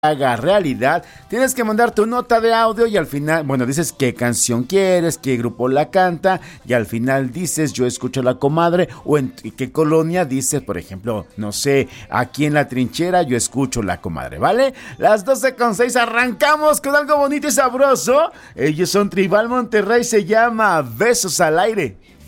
haga realidad, tienes que mandar tu nota de audio y al final, bueno, dices qué canción quieres, qué grupo la canta y al final dices yo escucho a La Comadre o en qué colonia dices, por ejemplo, no sé, aquí en La Trinchera yo escucho La Comadre, ¿vale? Las 12:06 arrancamos con algo bonito y sabroso. Ellos son Tribal Monterrey, se llama Besos al Aire.